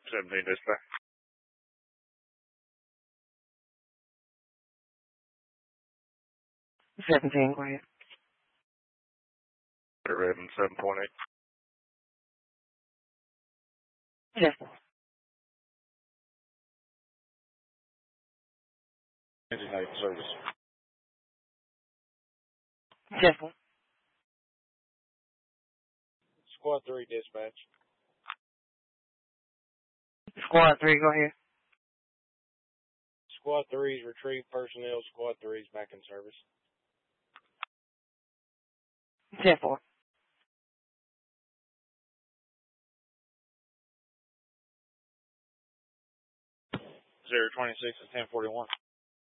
17 dispatch. 17, go ahead. Raven 7.8. Yes. Engine 8 service. Yes. Squad 3 dispatch. Squad 3, go ahead. Squad 3's retrieve personnel. Squad 3's back in service. 10-4. 026 is 1041.